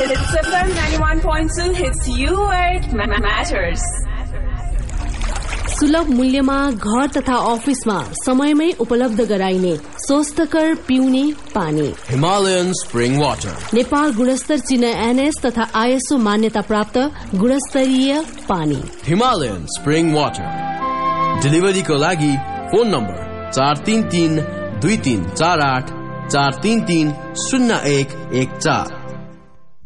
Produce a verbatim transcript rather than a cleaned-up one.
Hits F M ninety-one point two hits you where it matters. सुलभ मूल्यमा घर तथा अफिसमा समयमै उपलब्ध गराइने स्वस्थकर पिउने पानी हिमालयन स्प्रिङ वाटर नेपाल गुणस्तर चिन्ह एनएस तथा आईएसओ मान्यता प्राप्त गुणस्तरीय पानी हिमालयन स्प्रिङ वाटर। डेलिभरीको लागि फोन नम्बर चार तीन तीन दुई तीन चार आठ चार तीन तीन शून्य एक एक चार।